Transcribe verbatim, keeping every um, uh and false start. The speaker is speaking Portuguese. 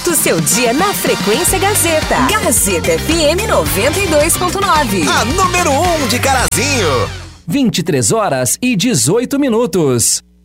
Starta o seu dia na Frequência Gazeta. Gazeta F M noventa e dois ponto nove. A número um de Carazinho. vinte e três horas e dezoito minutos.